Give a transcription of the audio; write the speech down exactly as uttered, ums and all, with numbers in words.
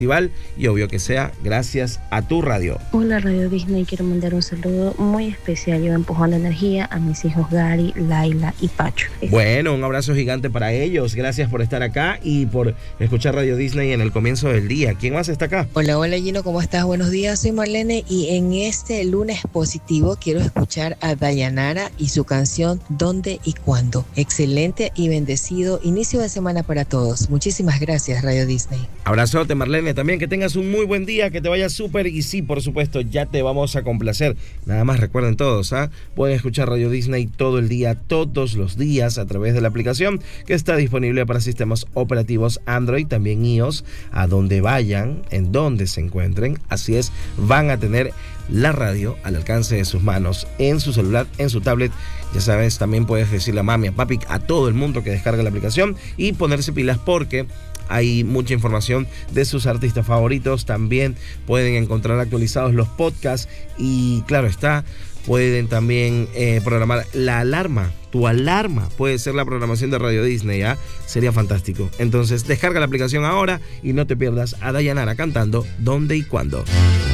festival y obvio que sea gracias a tu radio. Hola Radio Disney, quiero mandar un saludo muy especial. Yo empujando energía a mis hijos Gary, Laila y Pacho. Bueno, un abrazo gigante para ellos. Gracias por estar acá y por escuchar Radio Disney en el comienzo del día. ¿Quién más está acá? Hola, hola Gino, ¿cómo estás? Buenos días, soy Marlene y en este lunes positivo quiero escuchar a Dayanara y su canción ¿Dónde y cuándo? Excelente y bendecido inicio de semana para todos. Muchísimas gracias Radio Disney. Abrazote Marlene, también que tengas un muy buen día, que te vaya súper y sí, por supuesto, ya te vamos a complacer. Nada más recuerden todos, ¿ah? ¿eh? Pueden escuchar Radio Disney todo el día, todos los días a través de la aplicación que está disponible para sistemas operativos Android, también iOS, a donde vayan, en donde se encuentren. Así es, van a tener la radio al alcance de sus manos, en su celular, en su tablet. Ya sabes, también puedes decirle a mami, a papi, a todo el mundo que descargue la aplicación y ponerse pilas porque hay mucha información de sus artistas favoritos. También pueden encontrar actualizados los podcasts y claro está, pueden también eh, programar la alarma. Tu alarma puede ser la programación de Radio Disney, ¿ya? Sería fantástico. Entonces descarga la aplicación ahora y no te pierdas a Dayanara cantando ¿Dónde y cuándo?